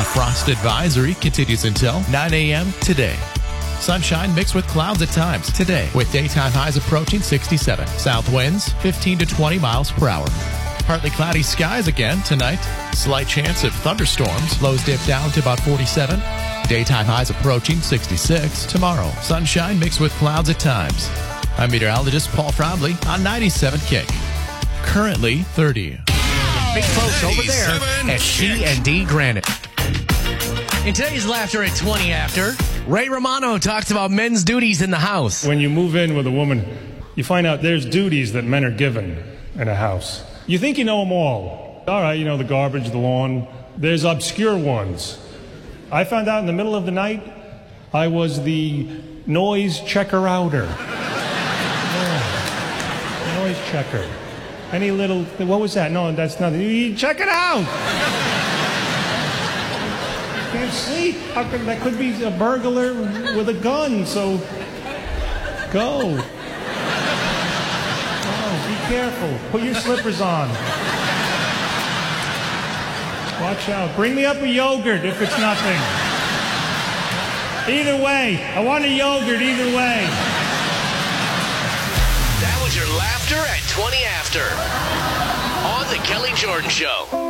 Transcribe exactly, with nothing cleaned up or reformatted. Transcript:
frost advisory continues until nine a.m. today. Sunshine mixed with clouds at times today, with daytime highs approaching sixty-seven. South winds fifteen to twenty miles per hour. Partly cloudy skies again tonight. Slight chance of thunderstorms. Lows dip down to about forty-seven. Daytime highs approaching sixty-six. Tomorrow, sunshine mixed with clouds at times. I'm meteorologist Paul Frobley on ninety-seven Kick. Currently thirty. Big folks over there at T and D Granite. In today's Laughter at twenty after, Ray Romano talks about men's duties in the house. When you move in with a woman, you find out there's duties that men are given in a house. You think you know them all. All right, you know, the garbage, the lawn. There's obscure ones. I found out in the middle of the night, I was the noise checker-outer. Yeah. Noise checker. Any little, what was that? No, that's nothing. You check it out. Can't sleep. How could, that could be a burglar with a gun, so go. Oh, be careful. Put your slippers on. Watch out. Bring me up a yogurt if it's nothing. Either way. I want a yogurt either way. That was your Laughter at twenty after on The Kelly Jordan Show.